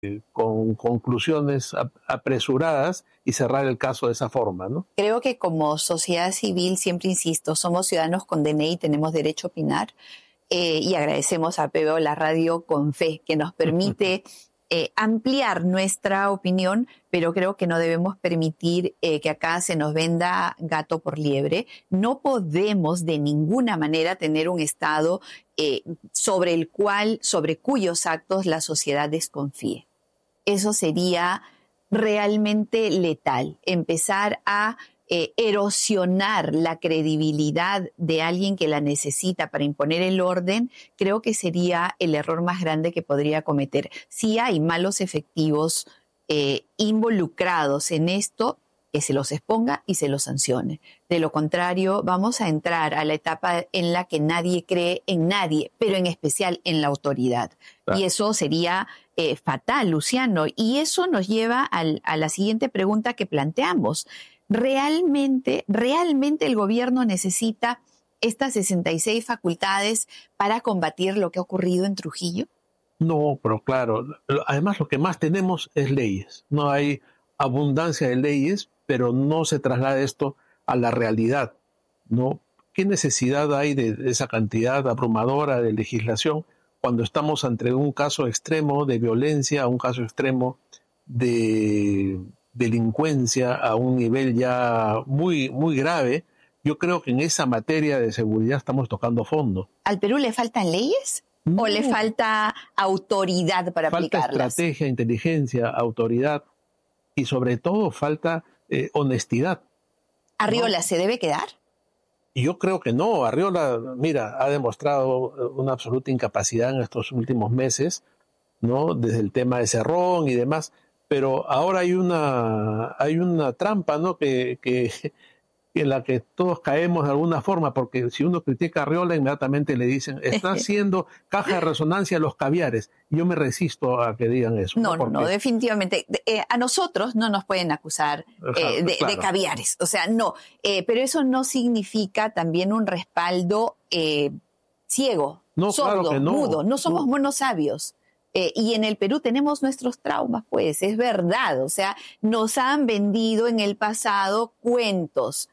con conclusiones apresuradas y cerrar el caso de esa forma, ¿no? Creo que como sociedad civil, siempre insisto, somos ciudadanos con DNI, tenemos derecho a opinar, y agradecemos a PBO la radio con fe, que nos permite ampliar nuestra opinión, pero creo que no debemos permitir que acá se nos venda gato por liebre. No podemos de ninguna manera tener un Estado sobre cuyos actos la sociedad desconfíe. Eso sería realmente letal, empezar a erosionar la credibilidad de alguien que la necesita para imponer el orden. Creo que sería el error más grande que podría cometer. Si hay malos efectivos involucrados en esto, que se los exponga y se los sancione. De lo contrario, vamos a entrar a la etapa en la que nadie cree en nadie, pero en especial en la autoridad. Claro. Y eso sería fatal, Luciano. Y eso nos lleva a la siguiente pregunta que planteamos. ¿Realmente el gobierno necesita estas 66 facultades para combatir lo que ha ocurrido en Trujillo? No, pero claro, además lo que más tenemos es leyes. No hay abundancia de leyes, pero no se traslada esto a la realidad, ¿no? ¿Qué necesidad hay de esa cantidad abrumadora de legislación cuando estamos ante un caso extremo de violencia, un caso extremo de delincuencia a un nivel ya muy, muy grave? Yo creo que en esa materia de seguridad estamos tocando fondo. ¿Al Perú le faltan leyes? No. ¿O le falta autoridad para aplicarlas? Falta estrategia, inteligencia, autoridad y sobre todo falta honestidad. ¿Arriola ¿no? se debe quedar? Yo creo que no. Arriola, mira, ha demostrado una absoluta incapacidad en estos últimos meses, ¿no? Desde el tema de Cerrón y demás. Pero ahora hay una trampa, ¿no? En la que todos caemos de alguna forma, porque si uno critica a Arriola, inmediatamente le dicen, está haciendo caja de resonancia a los caviares. Yo me resisto a que digan eso. No, definitivamente. A nosotros no nos pueden acusar de caviares. O sea, no. Pero eso no significa también un respaldo ciego, sordo, claro mudo. No somos monos sabios. Y en el Perú tenemos nuestros traumas, pues, es verdad. O sea, nos han vendido en el pasado cuentos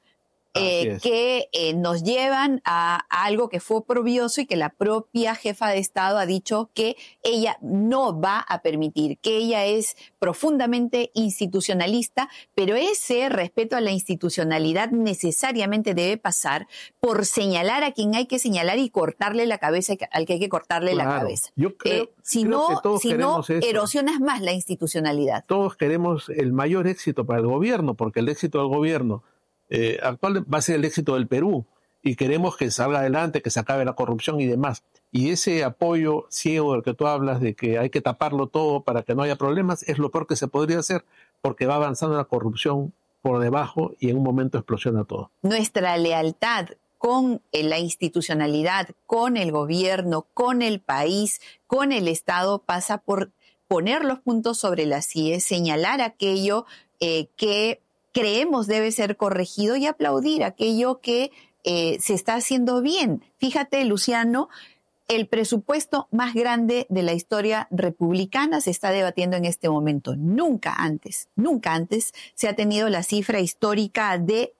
que nos llevan a algo que fue oprobioso y que la propia jefa de Estado ha dicho que ella no va a permitir, que ella es profundamente institucionalista, pero ese respeto a la institucionalidad necesariamente debe pasar por señalar a quien hay que señalar y cortarle la cabeza al que hay que cortarle la cabeza. Yo creo, si no, erosionas más la institucionalidad. Todos queremos el mayor éxito para el gobierno, porque el éxito del gobierno actual va a ser el éxito del Perú y queremos que salga adelante, que se acabe la corrupción y demás. Y ese apoyo ciego del que tú hablas, de que hay que taparlo todo para que no haya problemas, es lo peor que se podría hacer, porque va avanzando la corrupción por debajo y en un momento explosiona todo. Nuestra lealtad con la institucionalidad, con el gobierno, con el país, con el Estado, pasa por poner los puntos sobre las IES, señalar aquello que creemos debe ser corregido y aplaudir aquello que se está haciendo bien. Fíjate, Luciano, el presupuesto más grande de la historia republicana se está debatiendo en este momento. Nunca antes se ha tenido la cifra histórica de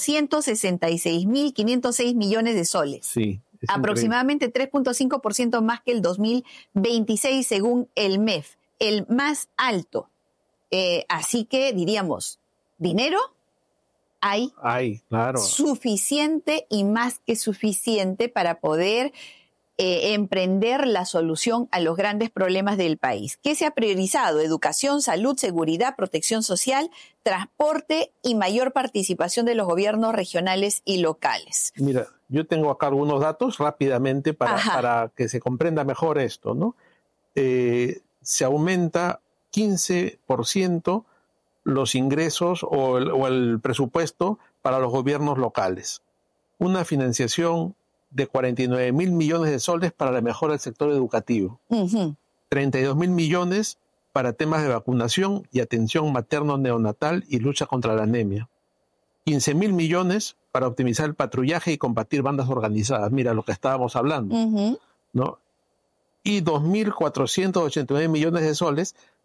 266.506 millones de soles. Sí. Aproximadamente 3.5% más que el 2026 según el MEF, el más alto. Así que diríamos, dinero hay claro, suficiente y más que suficiente para poder emprender la solución a los grandes problemas del país. ¿Qué se ha priorizado? Educación, salud, seguridad, protección social, transporte y mayor participación de los gobiernos regionales y locales. Mira, yo tengo acá algunos datos rápidamente para que se comprenda mejor esto, ¿no? Se aumenta 15% los ingresos o el presupuesto para los gobiernos locales. Una financiación de 49.000 millones de soles para la mejora del sector educativo. 32.000 millones para temas de vacunación y atención materno-neonatal y lucha contra la anemia. 15.000 millones para optimizar el patrullaje y combatir bandas organizadas. Mira lo que estábamos hablando, ¿no? Y 2.489 millones de soles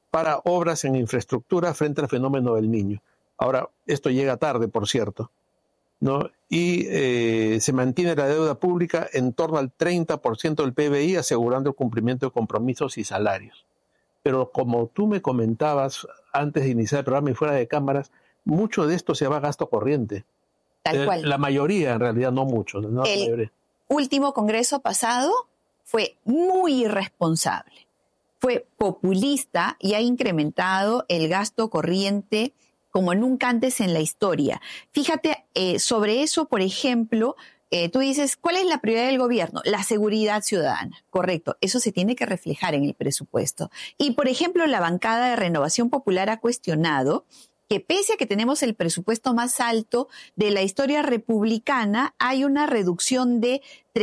para obras en infraestructura frente al fenómeno del Niño. Ahora, esto llega tarde, por cierto, ¿no? Y se mantiene la deuda pública en torno al 30% del PBI, asegurando el cumplimiento de compromisos y salarios. Pero como tú me comentabas antes de iniciar el programa y fuera de cámaras, mucho de esto se va a gasto corriente. Tal cual. La mayoría, en realidad, no mucho. ¿No? El último congreso pasado fue muy irresponsable. Fue populista y ha incrementado el gasto corriente como nunca antes en la historia. Fíjate, sobre eso, por ejemplo, tú dices, ¿cuál es la prioridad del gobierno? La seguridad ciudadana. Correcto, eso se tiene que reflejar en el presupuesto. Y, por ejemplo, la bancada de Renovación Popular ha cuestionado que pese a que tenemos el presupuesto más alto de la historia republicana, hay una reducción de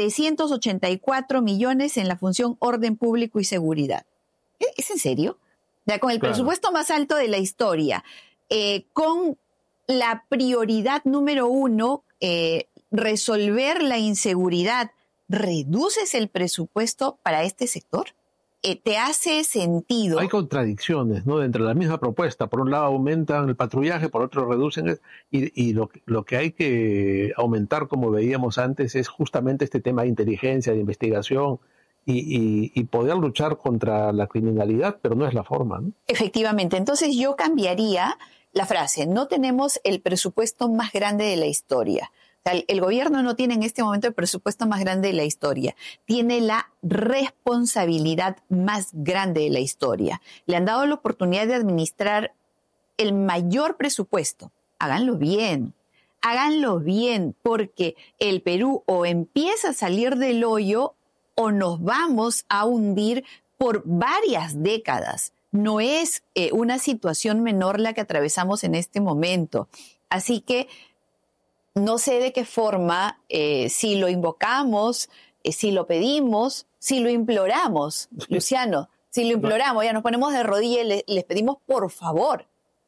384 millones en la función orden público y seguridad. ¿Es en serio? Ya con el presupuesto más alto de la historia, con la prioridad número 1, resolver la inseguridad, ¿reduces el presupuesto para este sector? ¿Te hace sentido? Hay contradicciones, ¿no? Dentro de la misma propuesta. Por un lado aumentan el patrullaje, por otro reducen. Y lo que hay que aumentar, como veíamos antes, es justamente este tema de inteligencia, de investigación y poder luchar contra la criminalidad, pero no es la forma, ¿no? Efectivamente. Entonces yo cambiaría la frase. No tenemos el presupuesto más grande de la historia. O sea, el gobierno no tiene en este momento el presupuesto más grande de la historia. Tiene la responsabilidad más grande de la historia. Le han dado la oportunidad de administrar el mayor presupuesto. Háganlo bien, porque el Perú o empieza a salir del hoyo o nos vamos a hundir por varias décadas. No es una situación menor la que atravesamos en este momento. Así que no sé de qué forma, si lo invocamos, si lo pedimos, si lo imploramos, Luciano, si lo imploramos, ya nos ponemos de rodillas y les pedimos, por favor,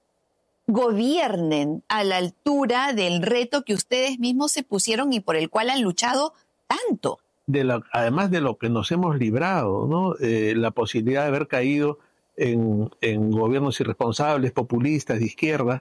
gobiernen a la altura del reto que ustedes mismos se pusieron y por el cual han luchado tanto. Además de lo que nos hemos librado, ¿no? La posibilidad de haber caído en gobiernos irresponsables, populistas, de izquierda,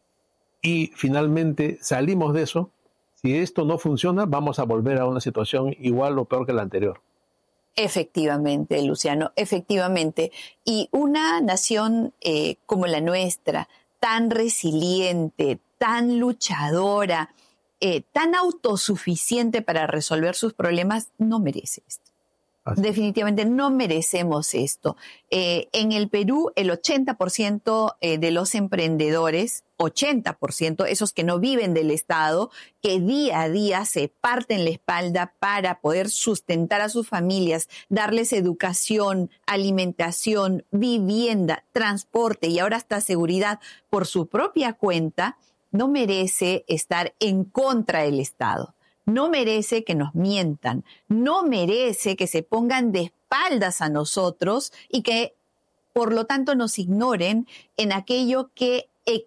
y finalmente salimos de eso. Si esto no funciona, vamos a volver a una situación igual o peor que la anterior. Efectivamente, Luciano, efectivamente. Y una nación como la nuestra, tan resiliente, tan luchadora, tan autosuficiente para resolver sus problemas, no merece esto. Definitivamente no merecemos esto. En el Perú, el 80% de los emprendedores, 80%, esos que no viven del Estado, que día a día se parten la espalda para poder sustentar a sus familias, darles educación, alimentación, vivienda, transporte y ahora hasta seguridad por su propia cuenta, no merece estar en contra del Estado. No merece que nos mientan, no merece que se pongan de espaldas a nosotros y que, por lo tanto, nos ignoren en aquello que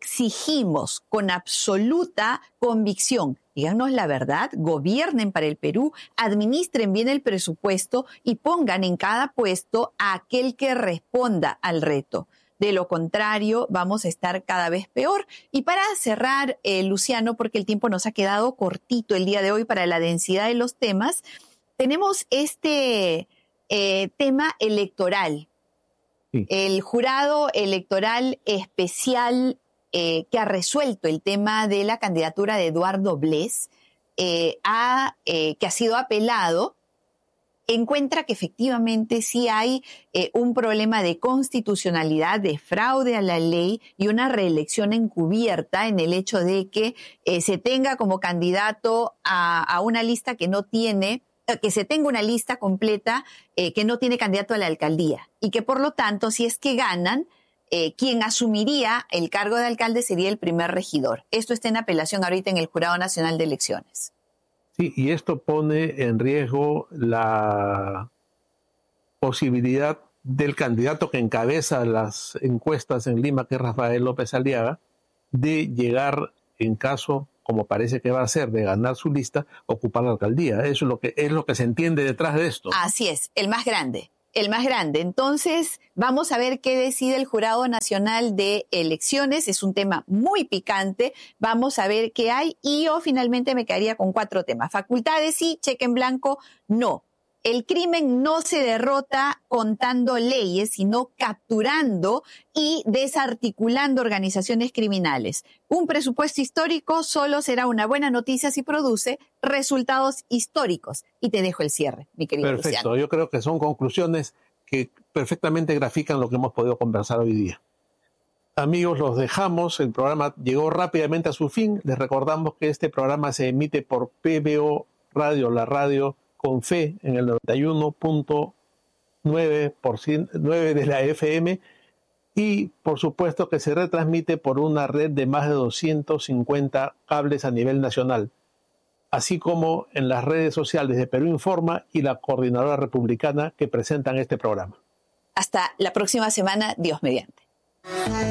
exigimos con absoluta convicción. Díganos la verdad, gobiernen para el Perú, administren bien el presupuesto y pongan en cada puesto a aquel que responda al reto. De lo contrario, vamos a estar cada vez peor. Y para cerrar, Luciano, porque el tiempo nos ha quedado cortito el día de hoy para la densidad de los temas, tenemos este tema electoral. Sí. El jurado electoral especial que ha resuelto el tema de la candidatura de Eduardo Bless, que ha sido apelado, encuentra que efectivamente sí hay un problema de constitucionalidad, de fraude a la ley y una reelección encubierta en el hecho de que se tenga como candidato a una lista que no tiene, que se tenga una lista completa que no tiene candidato a la alcaldía y que por lo tanto, si es que ganan, quien asumiría el cargo de alcalde sería el primer regidor. Esto está en apelación ahorita en el Jurado Nacional de Elecciones. Sí, y esto pone en riesgo la posibilidad del candidato que encabeza las encuestas en Lima, que es Rafael López Aliaga, de llegar, en caso, como parece que va a ser, de ganar su lista, ocupar la alcaldía. Eso es lo que se entiende detrás de esto. Así es, el más grande. el más grande. Entonces, vamos a ver qué decide el Jurado Nacional de Elecciones. Es un tema muy picante. Vamos a ver qué hay. Y yo finalmente me quedaría con 4 temas. Facultades sí, cheque en blanco no. El crimen no se derrota contando leyes, sino capturando y desarticulando organizaciones criminales. Un presupuesto histórico solo será una buena noticia si produce resultados históricos. Y te dejo el cierre, mi querido Perfecto. Luciano. Yo creo que son conclusiones que perfectamente grafican lo que hemos podido conversar hoy día. Amigos, los dejamos. El programa llegó rápidamente a su fin. Les recordamos que este programa se emite por PBO Radio, la radio con fe, en el 91.9 de la FM, y por supuesto que se retransmite por una red de más de 250 cables a nivel nacional, así como en las redes sociales de Perú Informa y la Coordinadora Republicana que presentan este programa. Hasta la próxima semana, Dios mediante.